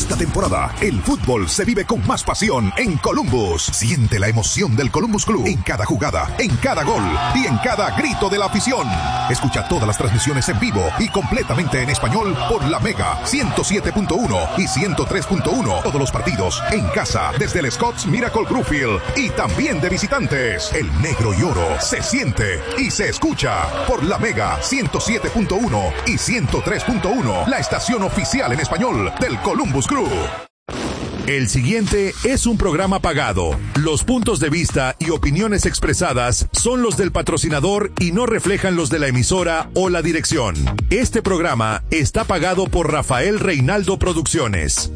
Esta temporada, el fútbol se vive con más pasión en Columbus. Siente la emoción del Columbus Club en cada jugada, en cada gol y en cada grito de la afición. Escucha todas las transmisiones en vivo y completamente en español por la Mega 107.1 y 103.1. Todos los partidos en casa desde el Scott's Miracle Groove y también de visitantes. El negro y oro se siente y se escucha por la Mega 107.1 y 103.1, la estación oficial en español del Columbus Crew. El siguiente es un programa pagado. Los puntos de vista y opiniones expresadas son los del patrocinador y no reflejan los de la emisora o la dirección. Este programa está pagado por Rafael Reinaldo Producciones.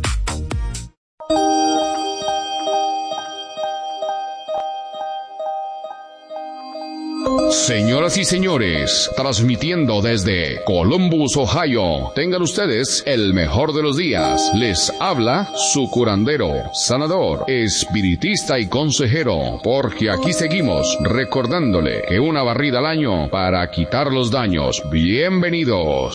Señoras y señores, transmitiendo desde Columbus, Ohio, tengan ustedes el mejor de los días. Les habla su curandero, sanador, espiritista y consejero, porque aquí seguimos recordándole que una barrida al año para quitar los daños. Bienvenidos.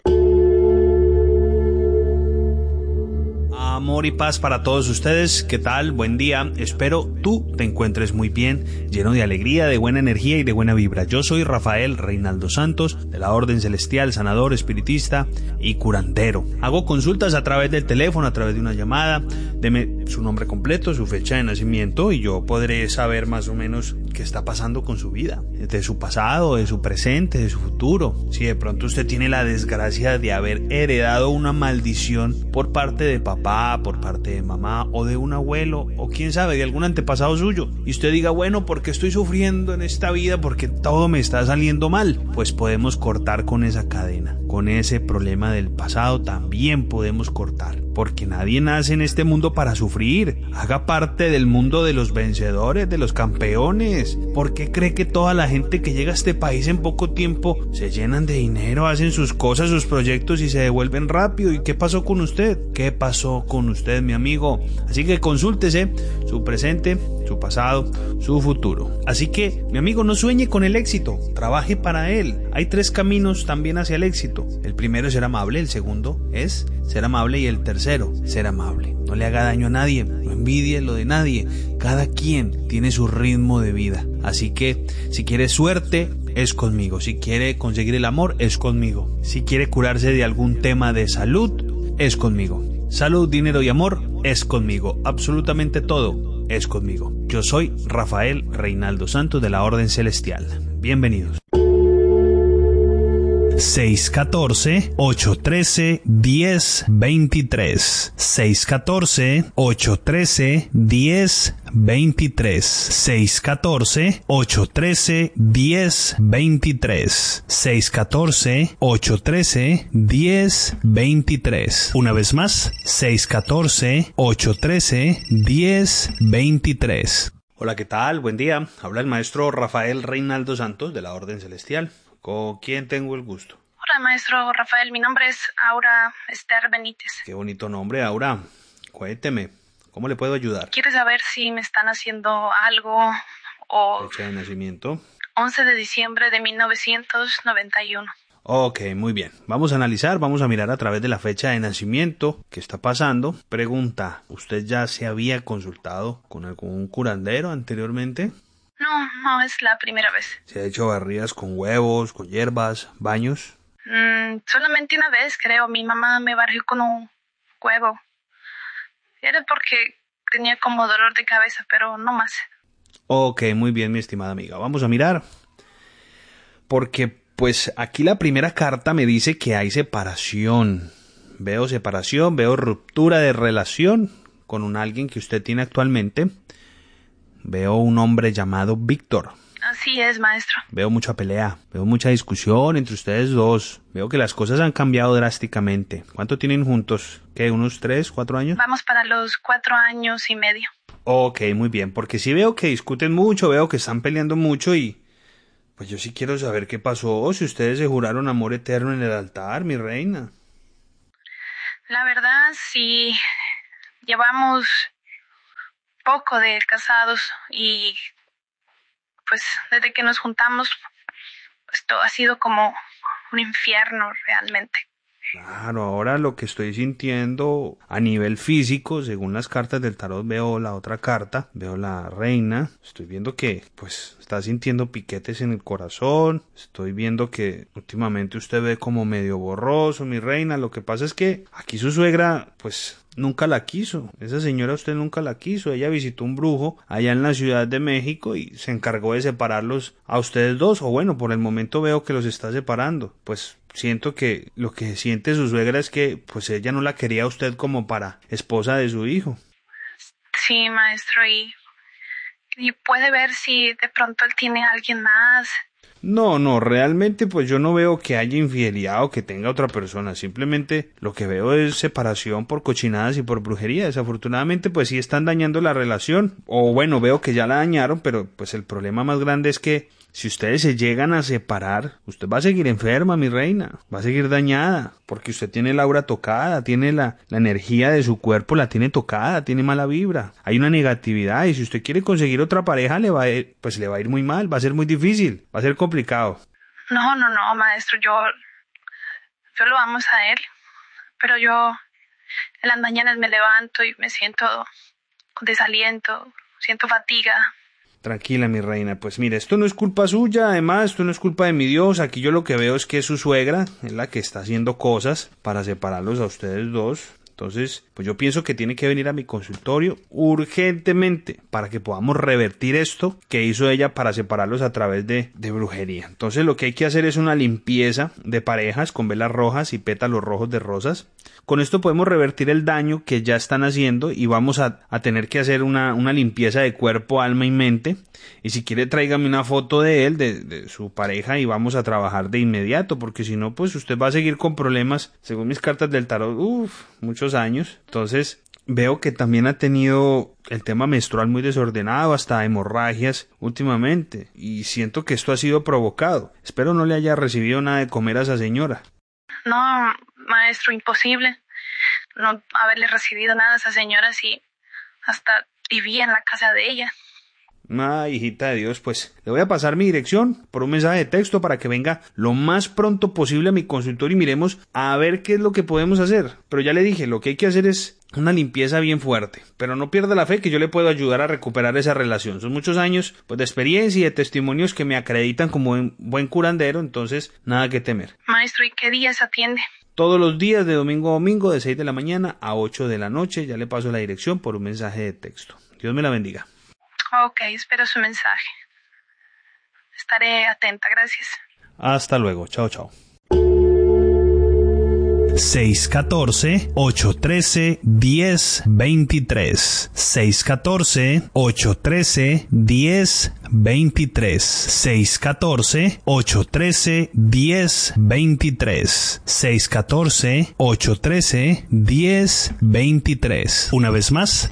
Amor y paz para todos ustedes. ¿Qué tal? Buen día. Espero tú te encuentres muy bien, lleno de alegría, de buena energía y de buena vibra. Yo soy Rafael Reinaldo Santos, de la Orden Celestial, sanador, espiritista y curandero. Hago consultas a través del teléfono, a través de una llamada. Deme su nombre completo, su fecha de nacimiento y yo podré saber más o menos qué está pasando con su vida, de su pasado, de su presente, de su futuro. Si de pronto usted tiene la desgracia de haber heredado una maldición por parte de papá, por parte de mamá o de un abuelo o quién sabe, de algún antepasado suyo, y usted diga, bueno, ¿por qué estoy sufriendo en esta vida? ¿Porque todo me está saliendo mal? Pues podemos cortar con esa cadena, con ese problema del pasado también podemos cortar, porque nadie nace en este mundo para sufrir. Haga parte del mundo de los vencedores, de los campeones. ¿Por qué cree que toda la gente que llega a este país en poco tiempo se llenan de dinero, hacen sus cosas, sus proyectos y se devuelven rápido? ¿Y qué pasó con usted? ¿Qué pasó con usted, mi amigo? Así que consúltese su presente, su pasado, su futuro. Así que, mi amigo, no sueñe con el éxito, trabaje para él. Hay 3 caminos también hacia el éxito. El primero es ser amable, el segundo es ser amable y el tercero, ser amable. No le haga daño a nadie, no envidie lo de nadie. Cada quien tiene su ritmo de vida. Así que, si quiere suerte, es conmigo. Si quiere conseguir el amor, es conmigo. Si quiere curarse de algún tema de salud, es conmigo. Salud, dinero y amor, es conmigo. Absolutamente todo es conmigo. Yo soy Rafael Reinaldo Santos de la Orden Celestial. Bienvenidos. 614-813-1023 614-813-1023 614-813-1023 614-813-1023. Una vez más, 614-813-1023. Hola, ¿qué tal? Buen día. Habla el maestro Rafael Reinaldo Santos de la Orden Celestial. ¿Con quién tengo el gusto? Hola, maestro Rafael. Mi nombre es Aura Esther Benítez. Qué bonito nombre, Aura. Cuénteme, ¿cómo le puedo ayudar? ¿Quiere saber si me están haciendo algo o...? Fecha de nacimiento. 11 de diciembre de 1991. Ok, muy bien. Vamos a analizar, vamos a mirar a través de la fecha de nacimiento qué está pasando. Pregunta, ¿usted ya se había consultado con algún curandero anteriormente? No es la primera vez. ¿Se ha hecho barridas con huevos, con hierbas, baños? Solamente una vez, creo. Mi mamá me barrió con un huevo. Era porque tenía como dolor de cabeza, pero no más. Ok, muy bien, mi estimada amiga. Vamos a mirar. Porque, pues, aquí la primera carta me dice que hay separación. Veo separación, veo ruptura de relación con alguien que usted tiene actualmente. Veo un hombre llamado Víctor. Así es, maestro. Veo mucha pelea, veo mucha discusión entre ustedes dos. Veo que las cosas han cambiado drásticamente. ¿Cuánto tienen juntos? ¿Qué? ¿Unos 3, 4 años? Vamos para los 4 años y medio. Ok, muy bien, porque sí veo que discuten mucho, veo que están peleando mucho y... Pues yo sí quiero saber qué pasó, si ustedes se juraron amor eterno en el altar, mi reina. La verdad, sí, llevamos poco de casados y pues desde que nos juntamos, esto ha sido como un infierno realmente. Claro, ahora lo que estoy sintiendo a nivel físico, según las cartas del tarot, veo la otra carta, veo la reina, estoy viendo que pues está sintiendo piquetes en el corazón, estoy viendo que últimamente usted ve como medio borroso, mi reina. Lo que pasa es que aquí su suegra pues nunca la quiso, esa señora usted nunca la quiso. Ella visitó un brujo allá en la Ciudad de México y se encargó de separarlos a ustedes dos, o bueno, por el momento veo que los está separando. Pues siento que lo que siente su suegra es que pues ella no la quería a usted como para esposa de su hijo. Sí, maestro, y puede ver si de pronto él tiene a alguien más. No, realmente pues yo no veo que haya infidelidad o que tenga otra persona, simplemente lo que veo es separación por cochinadas y por brujería. Desafortunadamente pues sí están dañando la relación, o bueno, veo que ya la dañaron, pero pues el problema más grande es que si ustedes se llegan a separar, usted va a seguir enferma, mi reina, va a seguir dañada, porque usted tiene el aura tocada, tiene la energía de su cuerpo, la tiene tocada, tiene mala vibra, hay una negatividad, y si usted quiere conseguir otra pareja, le va a ir muy mal, va a ser muy difícil, va a ser complicado. No, maestro, yo lo amo a él, pero yo en las mañanas me levanto y me siento con desaliento, siento fatiga. Tranquila, mi reina, pues mire, esto no es culpa suya, además, esto no es culpa de mi Dios. Aquí yo lo que veo es que su suegra es la que está haciendo cosas para separarlos a ustedes dos. Entonces, pues yo pienso que tiene que venir a mi consultorio urgentemente para que podamos revertir esto que hizo ella para separarlos a través de brujería. Entonces lo que hay que hacer es una limpieza de parejas con velas rojas y pétalos rojos de rosas. Con esto podemos revertir el daño que ya están haciendo y vamos a tener que hacer una limpieza de cuerpo, alma y mente. Y si quiere tráigame una foto de él, de su pareja, y vamos a trabajar de inmediato, porque si no pues usted va a seguir con problemas, según mis cartas del tarot, muchos años. Entonces veo que también ha tenido el tema menstrual muy desordenado, hasta hemorragias últimamente, y siento que esto ha sido provocado. Espero no le haya recibido nada de comer a esa señora. No, maestro, imposible no haberle recibido nada a esa señora si hasta vivía en la casa de ella. Hijita de Dios, pues le voy a pasar mi dirección por un mensaje de texto para que venga lo más pronto posible a mi consultorio y miremos a ver qué es lo que podemos hacer. Pero ya le dije, lo que hay que hacer es una limpieza bien fuerte, pero no pierda la fe que yo le puedo ayudar a recuperar esa relación. Son muchos años pues de experiencia y de testimonios que me acreditan como un buen curandero, entonces nada que temer. Maestro, ¿y qué días atiende? Todos los días de domingo a domingo de 6 de la mañana a 8 de la noche. Ya le paso la dirección por un mensaje de texto. Dios me la bendiga. Ok, espero su mensaje. Estaré atenta, gracias. Hasta luego, chao, chao. 614-813-1023. 614-813-1023. 614-813-1023. 614-813-1023. Una vez más,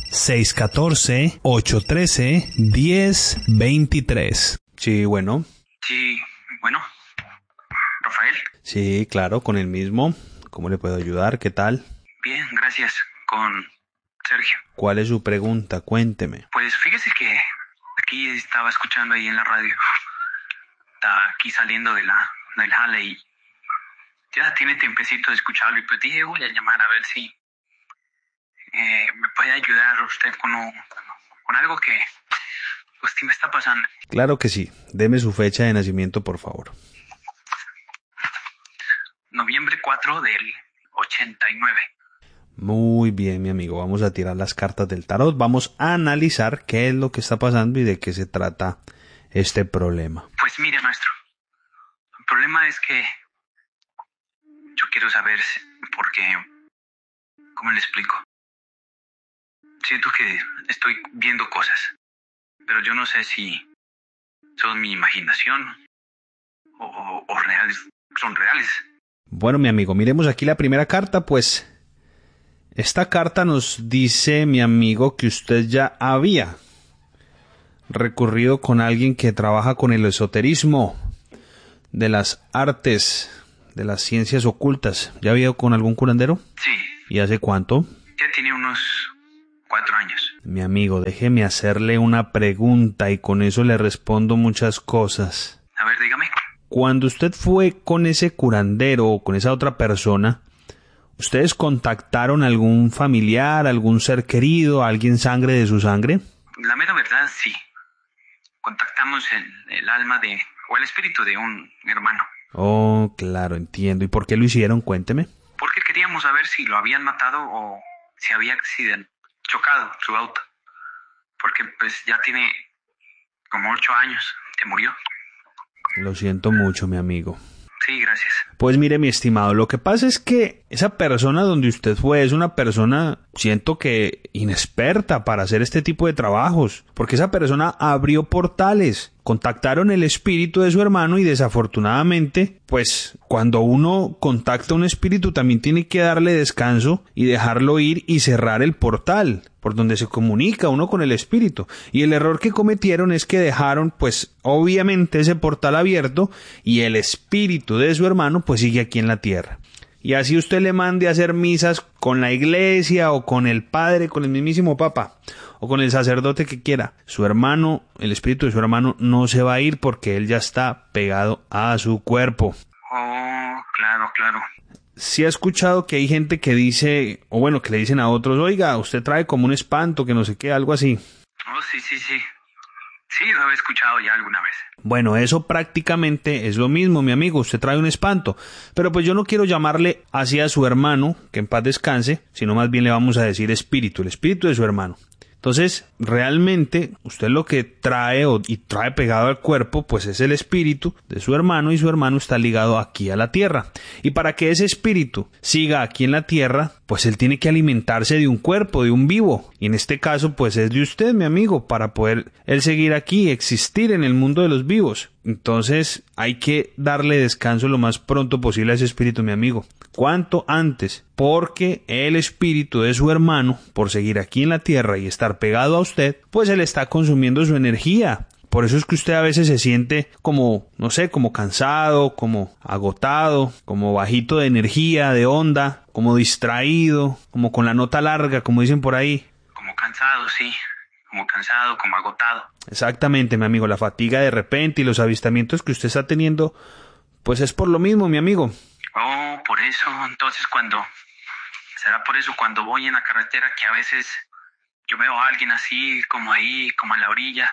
614-813-1023. Sí, bueno. Sí, bueno. Rafael. Sí, claro, con el mismo. ¿Cómo le puedo ayudar? ¿Qué tal? Bien, gracias. Con Sergio. ¿Cuál es su pregunta? Cuénteme. Pues fíjese que aquí estaba escuchando ahí en la radio. Estaba aquí saliendo del jale y ya tiene tiempecito de escucharlo. Y pues dije, voy a llamar a ver si me puede ayudar usted con algo que pues sí me está pasando. Claro que sí. Deme su fecha de nacimiento, por favor. Noviembre 4 del 89. Muy bien, mi amigo. Vamos a tirar las cartas del tarot. Vamos a analizar qué es lo que está pasando y de qué se trata este problema. Pues mire, maestro. El problema es que yo quiero saber por qué. ¿Cómo le explico? Siento que estoy viendo cosas, pero yo no sé si son mi imaginación o reales. Son reales. Bueno, mi amigo, miremos aquí la primera carta, pues esta carta nos dice, mi amigo, que usted ya había recurrido con alguien que trabaja con el esoterismo de las artes, de las ciencias ocultas. ¿Ya había ido con algún curandero? Sí. ¿Y hace cuánto? Ya tiene unos 4 años. Mi amigo, déjeme hacerle una pregunta y con eso le respondo muchas cosas. A ver, dígame. Cuando usted fue con ese curandero o con esa otra persona, ¿Ustedes contactaron a algún familiar, algún ser querido, alguien sangre de su sangre? La mera verdad, sí. Contactamos el alma o el espíritu de un hermano. Oh, claro, entiendo. ¿Y por qué lo hicieron? Cuénteme. Porque queríamos saber si lo habían matado o si había chocado su auto. Porque pues ya tiene como 8 años que murió. Lo siento mucho, mi amigo. Sí, gracias. Pues mire, mi estimado, lo que pasa es que esa persona donde usted fue es una persona, siento que inexperta para hacer este tipo de trabajos, porque esa persona abrió portales, contactaron el espíritu de su hermano y desafortunadamente, pues cuando uno contacta un espíritu también tiene que darle descanso y dejarlo ir y cerrar el portal por donde se comunica uno con el espíritu. Y el error que cometieron es que dejaron, pues, obviamente ese portal abierto y el espíritu de su hermano, pues, sigue aquí en la tierra. Y así usted le mande a hacer misas con la iglesia o con el padre, con el mismísimo papa o con el sacerdote que quiera. Su hermano, el espíritu de su hermano no se va a ir porque él ya está pegado a su cuerpo. Oh, claro, claro. Sí ha escuchado que hay gente que dice, o bueno, que le dicen a otros, oiga, usted trae como un espanto, que no sé qué, algo así. Oh, sí. Sí, lo he escuchado ya alguna vez. Bueno, eso prácticamente es lo mismo, mi amigo, usted trae un espanto. Pero pues yo no quiero llamarle así a su hermano, que en paz descanse, sino más bien le vamos a decir espíritu, el espíritu de su hermano. Entonces, realmente, usted lo que trae y trae pegado al cuerpo, pues es el espíritu de su hermano y su hermano está ligado aquí a la tierra. Y para que ese espíritu siga aquí en la tierra, pues él tiene que alimentarse de un cuerpo, de un vivo. Y en este caso, pues es de usted, mi amigo, para poder él seguir aquí, existir en el mundo de los vivos. Entonces, hay que darle descanso lo más pronto posible a ese espíritu, mi amigo. Cuanto antes, porque el espíritu de su hermano, por seguir aquí en la tierra y estar pegado a usted, pues él está consumiendo su energía. Por eso es que usted a veces se siente como, no sé, como cansado, como agotado, como bajito de energía, de onda, como distraído, como con la nota larga, como dicen por ahí. Como cansado, sí. Como cansado, como agotado. Exactamente, mi amigo. La fatiga de repente y los avistamientos que usted está teniendo, pues es por lo mismo, mi amigo. Oh, por eso, entonces será por eso cuando voy en la carretera que a veces yo veo a alguien así, como ahí, como a la orilla,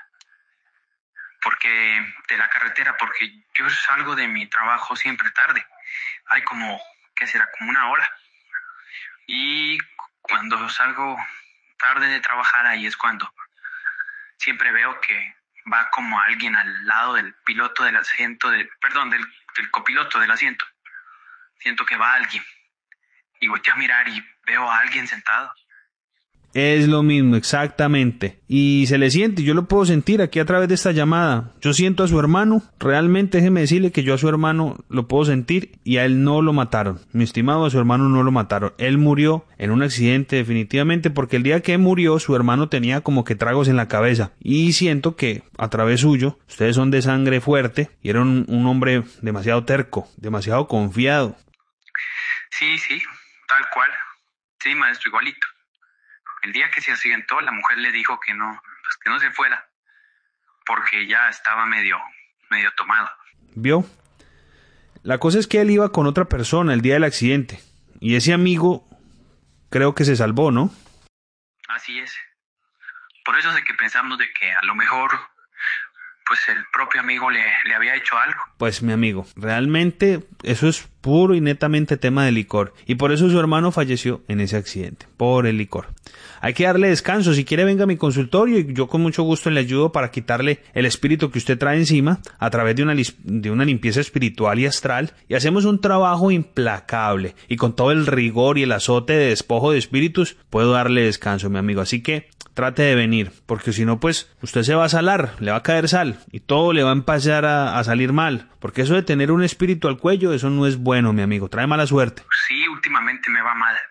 de la carretera, porque yo salgo de mi trabajo siempre tarde, hay como, ¿qué será? Como una hora, y cuando salgo tarde de trabajar ahí es cuando siempre veo que va como alguien al lado del piloto del asiento, del copiloto del asiento. Siento que va alguien y volteo a mirar y veo a alguien sentado. Es lo mismo, exactamente. Y se le siente, yo lo puedo sentir aquí a través de esta llamada. Yo siento a su hermano, realmente déjeme decirle que yo a su hermano lo puedo sentir y a él no lo mataron. Mi estimado, a su hermano no lo mataron. Él murió en un accidente definitivamente porque el día que murió su hermano tenía como que tragos en la cabeza. Y siento que a través suyo, ustedes son de sangre fuerte y era un hombre demasiado terco, demasiado confiado. Sí, tal cual. Sí, maestro, igualito. El día que se accidentó, la mujer le dijo que no se fuera, porque ya estaba medio tomado. ¿Vio? La cosa es que él iba con otra persona el día del accidente, y ese amigo creo que se salvó, ¿no? Así es. Por eso es que pensamos de que a lo mejor pues el propio amigo le había hecho algo. Pues mi amigo, realmente eso es puro y netamente tema de licor. Y por eso su hermano falleció en ese accidente, por el licor. Hay que darle descanso. Si quiere, venga a mi consultorio y yo con mucho gusto le ayudo para quitarle el espíritu que usted trae encima a través de una limpieza espiritual y astral. Y hacemos un trabajo implacable. Y con todo el rigor y el azote de despojo de espíritus, puedo darle descanso, mi amigo. Así que trate de venir, porque si no, pues usted se va a salar, le va a caer sal y todo le va a empezar a salir mal, porque eso de tener un espíritu al cuello, eso no es bueno, mi amigo, trae mala suerte. Sí, últimamente me va mal.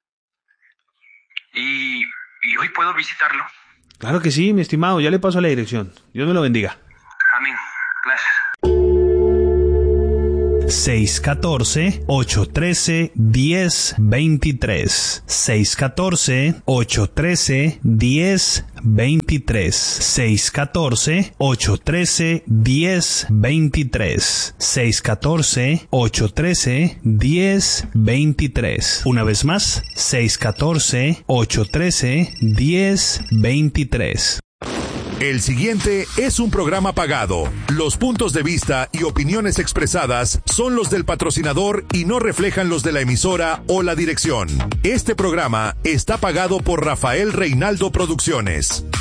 Y hoy puedo visitarlo. Claro que sí, mi estimado, ya le paso la dirección. Dios me lo bendiga. Amén. Gracias. 614-813-1023. 614-813-1023. 614-813-1023. 614-813-1023. Una vez más, 614-813-1023. El siguiente es un programa pagado. Los puntos de vista y opiniones expresadas son los del patrocinador y no reflejan los de la emisora o la dirección. Este programa está pagado por Rafael Reinaldo Producciones.